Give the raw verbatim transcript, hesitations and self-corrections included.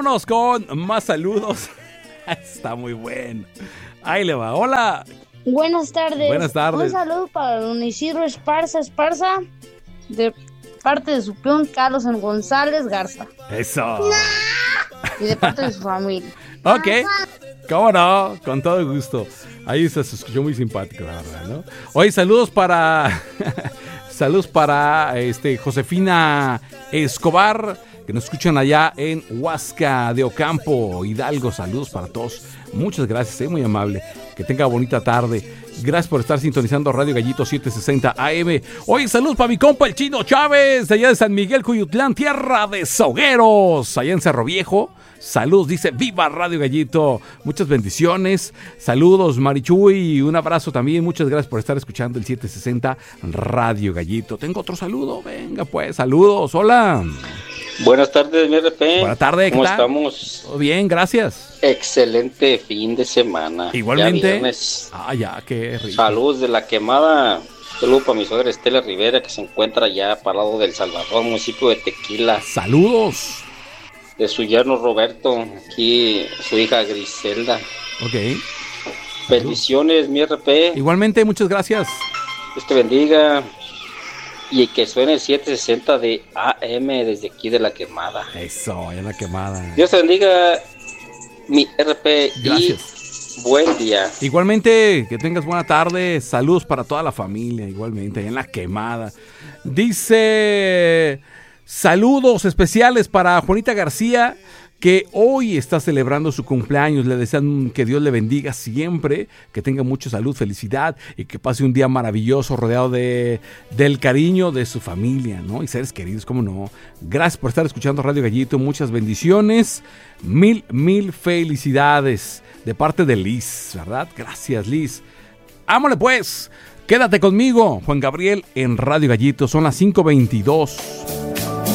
vámonos con más saludos. Está muy bueno. Ahí le va. Hola. Buenas tardes. Buenas tardes. Un saludo para don Isidro Esparza Esparza, de parte de su peón Carlos González Garza. Eso. Y de parte de su familia. Ok. ¿Cómo no? Con todo gusto. Ahí se escuchó muy simpático, la verdad, ¿no? Oye, saludos para... saludos para este, Josefina Escobar, que nos escuchan allá en Huasca de Ocampo, Hidalgo. Saludos para todos. Muchas gracias, ¿eh? Muy amable. Que tenga bonita tarde. Gracias por estar sintonizando Radio Gallito setecientos sesenta A M. Oye, saludos para mi compa el Chino Chávez, de allá de San Miguel, Cuyutlán, tierra de Sogueros, allá en Cerro Viejo. Saludos, dice, viva Radio Gallito. Muchas bendiciones. Saludos, Marichuy. Un abrazo también. Muchas gracias por estar escuchando el setecientos sesenta Radio Gallito. Tengo otro saludo. Venga, pues, saludos. Hola. Buenas tardes, mi R P. Buenas tardes. ¿Cómo ¿qué tal? estamos? Todo bien, gracias. Excelente fin de semana. Igualmente. Ya viernes. Ah, ya, qué rico. Saludos de La Quemada. Saludos para mi suegra Estela Rivera, que se encuentra ya parado del Salvador, municipio de Tequila. Saludos. De su yerno Roberto, aquí su hija Griselda. Ok. Bendiciones, mi R P. Igualmente, muchas gracias. Dios te bendiga. Y que suene el setecientos sesenta de A M desde aquí de La Quemada. Eso, ya La Quemada. Dios te bendiga, mi R P. Gracias. Y buen día. Igualmente, que tengas buena tarde. Saludos para toda la familia, igualmente, allá en La Quemada. Dice... Saludos especiales para Juanita García, que hoy está celebrando su cumpleaños. Le desean que Dios le bendiga siempre, que tenga mucha salud, felicidad y que pase un día maravilloso rodeado de, del cariño de su familia, ¿no? Y seres queridos, ¿cómo no? Gracias por estar escuchando Radio Gallito, muchas bendiciones, mil, mil felicidades de parte de Liz, ¿verdad? Gracias, Liz. Ámole pues, quédate conmigo, Juan Gabriel, en Radio Gallito. Son las cinco veintidós.